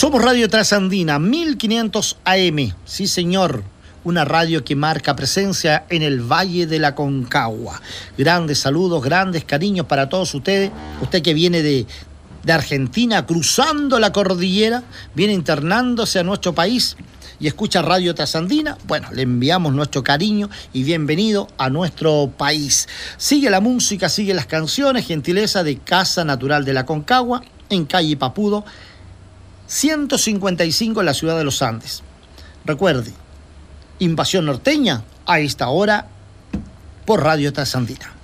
Somos Radio Trasandina, 1500 AM. Sí, señor. Una radio que marca presencia en el Valle de la Concagua. Grandes saludos, grandes cariños para todos ustedes. Usted que viene de Argentina, cruzando la cordillera, viene internándose a nuestro país y escucha Radio Trasandina. Bueno, le enviamos nuestro cariño y bienvenido a nuestro país. Sigue la música, sigue las canciones, gentileza de Casa Natural de la Concagua, en calle Papudo, 155 en la ciudad de los Andes. Recuerde, Invasión Norteña a esta hora por Radio Trasandina.